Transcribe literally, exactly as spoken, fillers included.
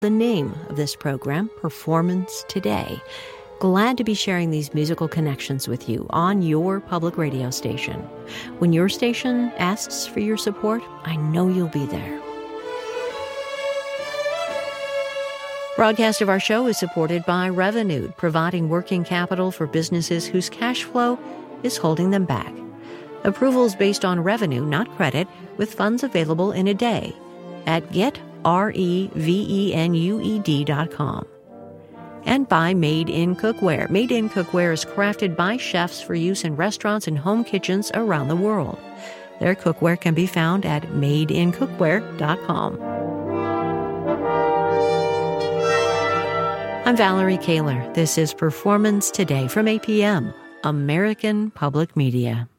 The name of this program, Performance Today. Glad to be sharing these musical connections with you on your public radio station. When your station asks for your support, I know you'll be there. Broadcast of our show is supported by Revenued, providing working capital for businesses whose cash flow is holding them back. Approval is based on revenue, not credit, with funds available in a day at get R-E-V-E-N-U-E-D dot com. And by Made in Cookware. Made in Cookware is crafted by chefs for use in restaurants and home kitchens around the world. Their cookware can be found at made in cookware dot com. I'm Valerie Kaler. This is Performance Today from A P M, American Public Media.